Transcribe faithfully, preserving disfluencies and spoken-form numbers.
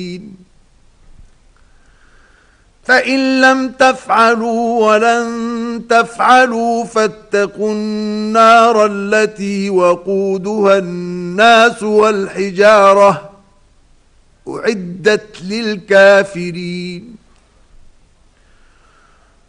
فإن لم تفعلوا ولن تفعلوا فاتقوا النار التي وقودها الناس والحجارة أعدت للكافرين.